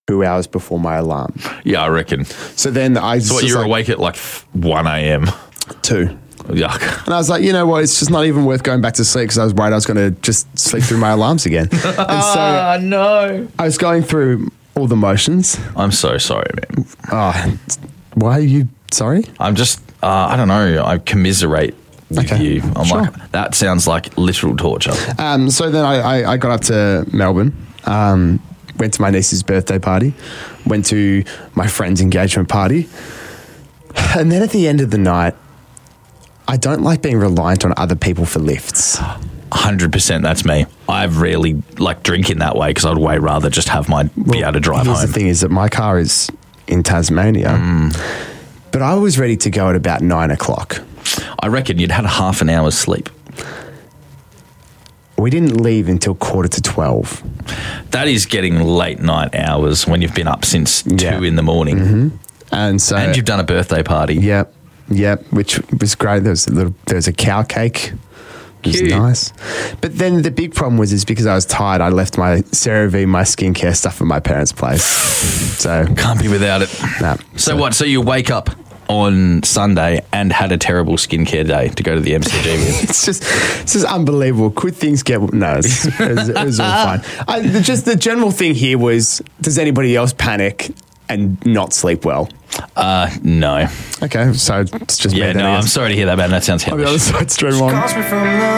2 hours before my alarm. Yeah, I reckon. So then You're awake at like 1 a.m. 2. Yuck. And I was like, you know what? It's just not even worth going back to sleep because I was worried I was going to just sleep through my alarms again. And so no. I was going through all the motions. I'm so sorry, man. Why are you sorry? I'm just, I don't know. I commiserate with you. I'm sure. like, that sounds like literal torture. So then I got up to Melbourne, went to my niece's birthday party, went to my friend's engagement party. And then at the end of the night, I don't like being reliant on other people for lifts. 100%, that's me. I rarely like drinking that way because I'd way rather just have be able to drive home. The thing is that my car is in Tasmania, but I was ready to go at about 9 o'clock. I reckon you'd had half an hour's sleep. We didn't leave until 11:45. That is getting late night hours when you've been up since 2 in the morning. Mm-hmm. And you've done a birthday party. Yep, which was great. There was a cow cake. It was nice. But then the big problem was because I was tired, I left my CeraVe, my skincare stuff at my parents' place. So can't be without it. Nah, so what? So you wake up on Sunday and had a terrible skincare day to go to the MCG with. It's just unbelievable. Could things get... No, it was all fine. The general thing here was, does anybody else panic and not sleep well? No. Okay, so it's just... Yeah, no, I'm sorry to hear that, man. That sounds hellish. On the other side, stream on.